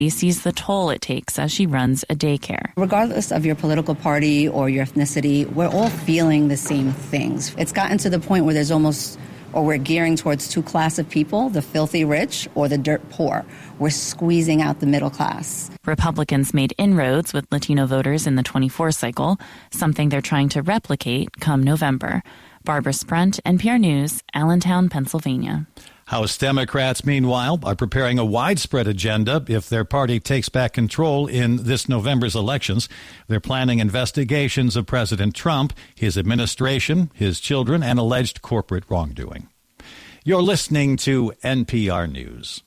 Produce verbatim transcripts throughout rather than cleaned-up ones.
sees the toll it takes as she runs a daycare. Regardless of your political party or your ethnicity, we're all feeling the same things. It's gotten to the point where there's almost, or we're gearing towards two classes of people, the filthy rich or the dirt poor. We're squeezing out the middle class. Republicans made inroads with Latino voters in the twenty-four cycle, something they're trying to replicate come November. Barbara Sprunt, N P R News, Allentown, Pennsylvania. House Democrats, meanwhile, are preparing a widespread agenda if their party takes back control in this November's elections. They're planning investigations of President Trump, his administration, his children, and alleged corporate wrongdoing. You're listening to N P R News.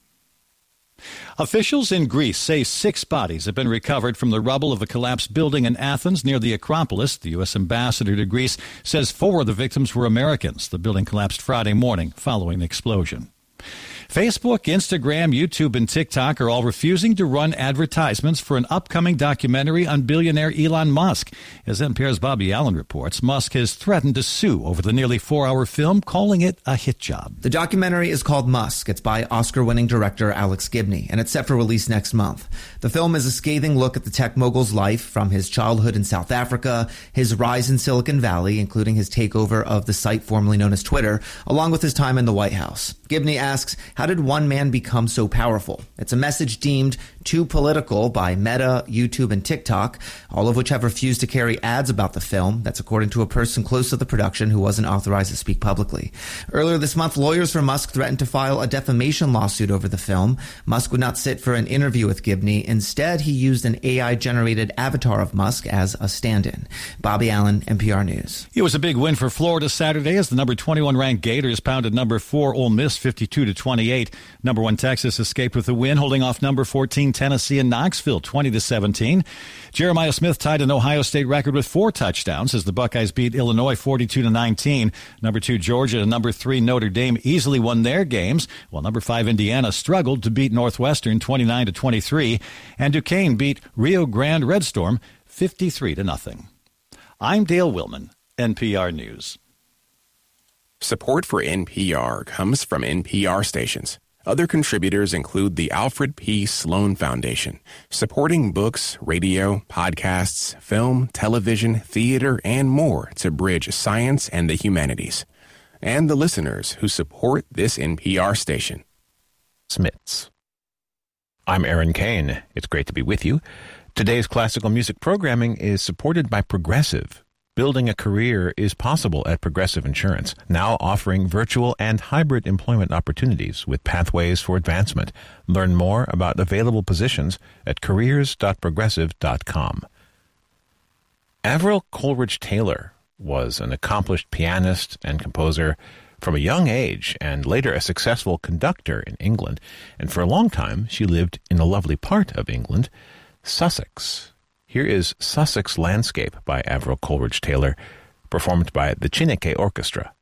Officials in Greece say six bodies have been recovered from the rubble of a collapsed building in Athens near the Acropolis. The U S ambassador to Greece says four of the victims were Americans. The building collapsed Friday morning following the explosion. Facebook, Instagram, YouTube, and TikTok are all refusing to run advertisements for an upcoming documentary on billionaire Elon Musk. As N P R's Bobby Allen reports, Musk has threatened to sue over the nearly four-hour film, calling it a hit job. The documentary is called Musk. It's by Oscar-winning director Alex Gibney, and it's set for release next month. The film is a scathing look at the tech mogul's life, from his childhood in South Africa, his rise in Silicon Valley, including his takeover of the site formerly known as Twitter, along with his time in the White House. Gibney asks, how did one man become so powerful? It's a message deemed too political by Meta, YouTube, and TikTok, all of which have refused to carry ads about the film. That's according to a person close to the production who wasn't authorized to speak publicly. Earlier this month, lawyers for Musk threatened to file a defamation lawsuit over the film. Musk would not sit for an interview with Gibney. Instead, he used an A I-generated avatar of Musk as a stand-in. Bobby Allen, N P R News. It was a big win for Florida Saturday as the number twenty-one ranked Gators pounded number four Ole Miss fifty-two to twenty-eight. Number one Texas escaped with a win, holding off number fourteen Tennessee and Knoxville twenty to seventeen. Jeremiah Smith tied an Ohio State record with four touchdowns as the Buckeyes beat Illinois forty-two to nineteen. Number two Georgia and number three Notre Dame easily won their games, while number five Indiana struggled to beat Northwestern twenty-nine to twenty-three, and Duquesne beat Rio Grande Red Storm fifty-three to nothing. I'm Dale Willman, N P R News. Support for N P R comes from N P R stations. Other contributors include the Alfred P. Sloan Foundation, supporting books, radio, podcasts, film, television, theater, and more to bridge science and the humanities. And the listeners who support this N P R station. Smits. I'm Aaron Kane. It's great to be with you. Today's classical music programming is supported by Progressive. Building a career is possible at Progressive Insurance, now offering virtual and hybrid employment opportunities with pathways for advancement. Learn more about available positions at careers dot progressive dot com. Avril Coleridge Taylor was an accomplished pianist and composer from a young age, and later a successful conductor in England. And for a long time, she lived in a lovely part of England, Sussex. Here is Sussex Landscape by Avril Coleridge Taylor, performed by the Chineke Orchestra.